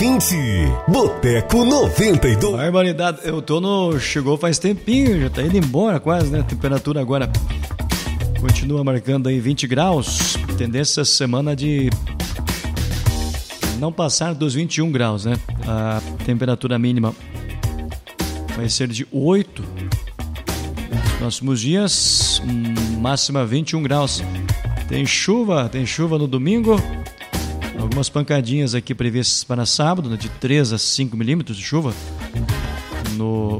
Boteco 92. Barbaridade, o outono chegou faz tempinho, já tá indo embora quase, né? A temperatura agora continua marcando aí 20 graus. Tendência essa semana de não passar dos 21 graus, né? A temperatura mínima vai ser de 8. Nos próximos dias, máxima 21 graus. Tem chuva no domingo. Algumas pancadinhas aqui previstas para sábado, né, de 3 a 5 milímetros de chuva no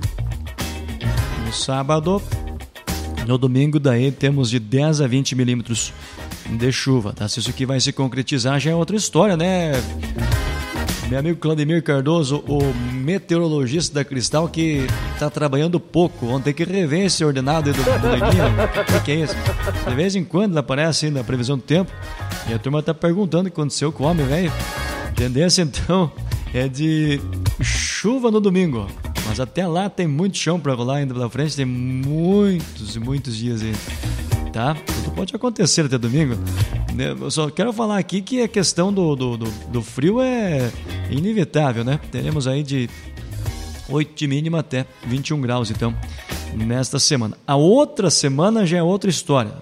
sábado. No domingo daí temos de 10 a 20 milímetros de chuva, tá? Se isso aqui vai se concretizar já é outra história, né? Meu amigo Claudemir Cardoso, o meteorologista da Cristal, que tá trabalhando pouco. Vamos ter que rever esse ordenado aí do Neguinho. O que é isso? De vez em quando ele aparece aí na previsão do tempo e a turma tá perguntando o que aconteceu com o homem, velho. Tendência então é de chuva no domingo, mas até lá tem muito chão para rolar ainda pela frente, tem muitos e muitos dias aí, tá? Tudo pode acontecer até domingo. Eu só quero falar aqui que a questão do frio é inevitável, né? Teremos aí de 8 de mínima até 21 graus, então, nesta semana. A outra semana já é outra história.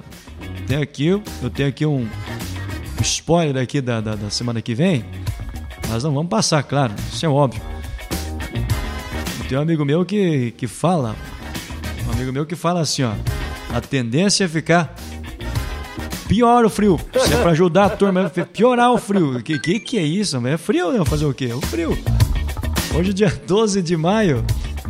Eu tenho aqui um spoiler aqui da semana que vem. Nós não vamos passar, claro, isso é óbvio. Tem um amigo meu que fala assim, ó: a tendência é ficar pior o frio. Se é pra ajudar a turma, piorar o frio. Que é isso? É frio, né? Fazer o quê? O frio. Hoje, dia 12 de maio,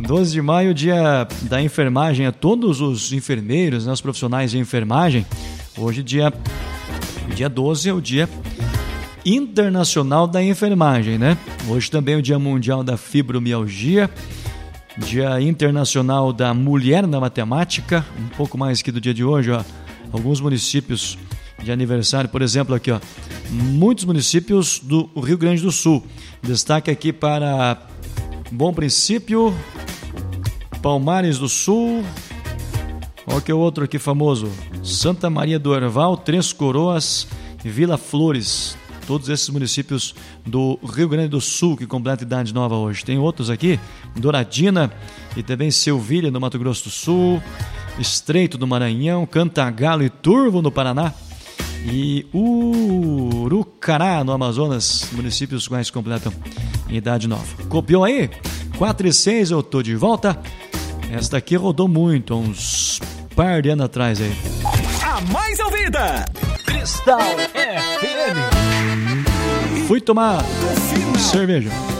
dia da enfermagem, a todos os enfermeiros, né, os profissionais de enfermagem. Hoje, dia 12, é o dia internacional da enfermagem, né? Hoje também é o dia mundial da fibromialgia, dia internacional da mulher na matemática, um pouco mais que do dia de hoje, ó. Alguns municípios de aniversário, por exemplo, aqui, ó, muitos municípios do Rio Grande do Sul. Destaque aqui para Bom Princípio, Palmares do Sul, qual que é o outro aqui famoso? Santa Maria do Herval, Três Coroas e Vila Flores. Todos esses municípios do Rio Grande do Sul que completam idade nova hoje. Tem outros aqui, Douradina e também Selvíria, no Mato Grosso do Sul, Estreito do Maranhão, Cantagalo e Turvo, no Paraná, e Urucará, no Amazonas, municípios quais completam idade nova. Copiou aí? 4 e 6, eu tô de volta. Esta aqui rodou muito, uns par de anos atrás aí. A mais ouvida, Cristal FM. Fui tomar cerveja.